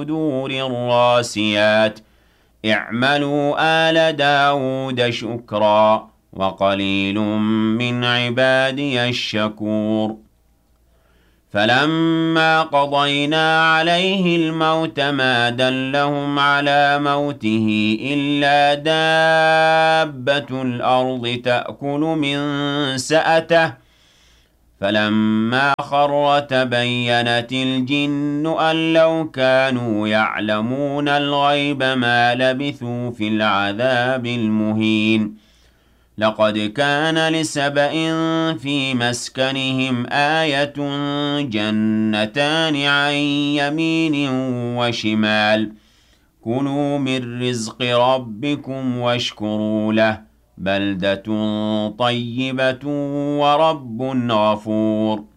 دور الراسيات اعملوا آل داود شكرا وقليل من عبادي الشكور فلما قضينا عليه الموت ما دلهم على موته إلا دابة الأرض تأكل من سأته فلما خر تبينت الجن أن لو كانوا يعلمون الغيب ما لبثوا في العذاب المهين لقد كان لسبإ في مسكنهم آية جنتان عن يمين وشمال كلوا من رزق ربكم واشكروا له بلدة طيبة ورب غفور